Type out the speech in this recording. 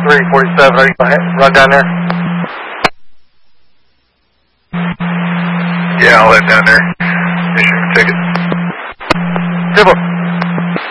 347, are you going to run down there? Yeah, I'll head down there. Issue a ticket. Triple.